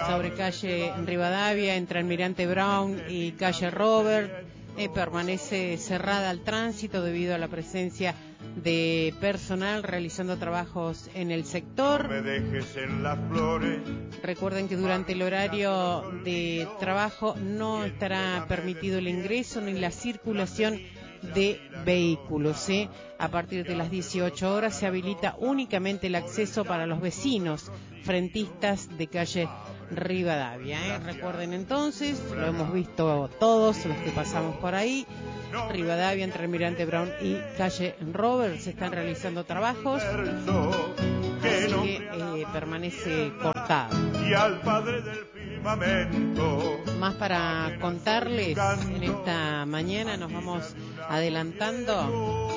sobre calle Rivadavia, entre Almirante Brown y calle Robert. Permanece cerrada al tránsito debido a la presencia de personal realizando trabajos en el sector. No me dejes en las flores. Recuerden que durante el horario de trabajo no estará permitido el ingreso ni la circulación de vehículos. A partir de las 18 horas se habilita únicamente el acceso para los vecinos frentistas de calle Rivadavia. Recuerden entonces, lo hemos visto todos los que pasamos por ahí, Rivadavia entre Almirante Brown y calle Robert se están realizando trabajos, así que permanece cortado. Y al padre del firmamento. Más para contarles en esta mañana, nos vamos adelantando.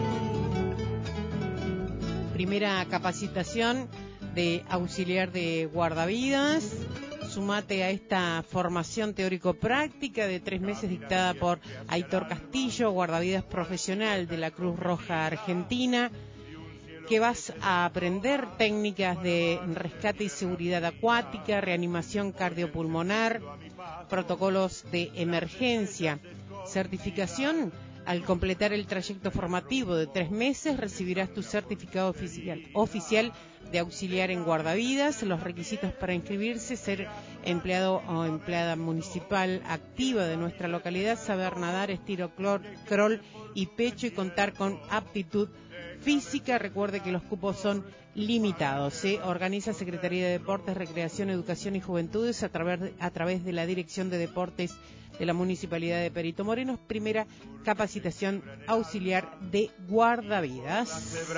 Primera capacitación de auxiliar de guardavidas. Sumate a esta formación teórico-práctica de 3 meses dictada por Aitor Castillo, guardavidas profesional de la Cruz Roja Argentina, que vas a aprender técnicas de rescate y seguridad acuática, reanimación cardiopulmonar, protocolos de emergencia, certificación. Al completar el trayecto formativo de 3 meses, recibirás tu certificado oficial de auxiliar en guardavidas. Los requisitos para inscribirse: ser empleado o empleada municipal activa de nuestra localidad, saber nadar, estilo crawl y pecho y contar con aptitud física. Recuerde que los cupos son limitados. Se organiza Secretaría de Deportes, Recreación, Educación y Juventudes a través de la Dirección de Deportes de la Municipalidad de Perito Moreno. Primera capacitación auxiliar de guardavidas.